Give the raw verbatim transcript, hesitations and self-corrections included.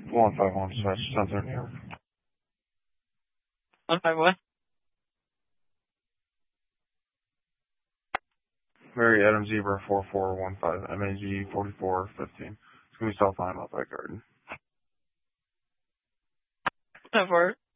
one five one, dispatch, Center, New York. one five one? Mary Adam Zebra four four one five, M A G forty-four fifteen. It's going to be South Line, Lafayette Garden. one five four.